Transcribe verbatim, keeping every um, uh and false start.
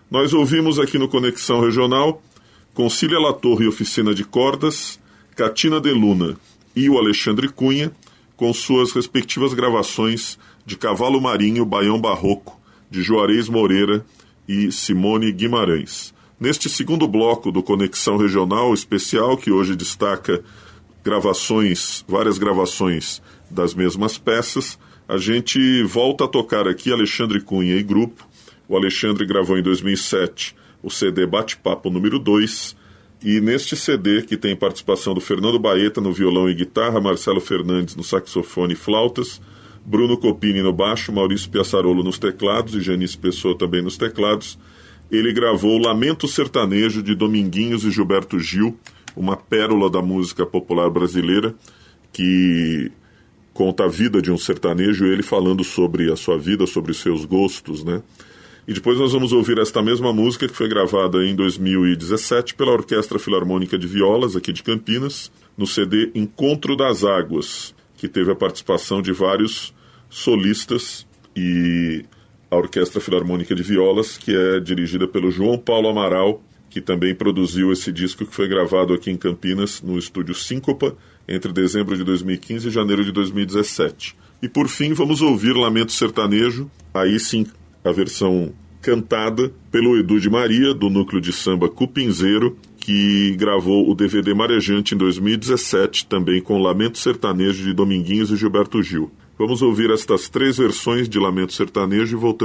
Nós ouvimos aqui no Conexão Regional Concília Latorre e Oficina de Cordas, Catina de Luna e o Alexandre Cunha, com suas respectivas gravações de Cavalo Marinho, Baião Barroco, de Juarez Moreira e Simone Guimarães. Neste segundo bloco do Conexão Regional especial, que hoje destaca gravações, várias gravações das mesmas peças, a gente volta a tocar aqui Alexandre Cunha e grupo. O Alexandre gravou em dois mil e sete o C D Bate-Papo número dois, e neste C D, que tem participação do Fernando Baeta no violão e guitarra, Marcelo Fernandes no saxofone e flautas, Bruno Copini no baixo, Maurício Piaçarolo nos teclados e Janice Pessoa também nos teclados, ele gravou Lamento Sertanejo de Dominguinhos e Gilberto Gil, uma pérola da música popular brasileira, que conta a vida de um sertanejo, ele falando sobre a sua vida, sobre os seus gostos, né? E depois nós vamos ouvir esta mesma música, que foi gravada em dois mil e dezessete pela Orquestra Filarmônica de Violas, aqui de Campinas, no C D Encontro das Águas, que teve a participação de vários solistas, e a Orquestra Filarmônica de Violas, que é dirigida pelo João Paulo Amaral, que também produziu esse disco, que foi gravado aqui em Campinas, no estúdio Síncopa, entre dezembro de dois mil e quinze e janeiro de dois mil e dezessete. E por fim vamos ouvir Lamento Sertanejo, aí sim a versão cantada pelo Edu de Maria, do núcleo de samba Cupinzeiro, que gravou o D V D Marejante em dois mil e dezessete, também com Lamento Sertanejo de Dominguinhos e Gilberto Gil. Vamos ouvir estas três versões de Lamento Sertanejo e voltamos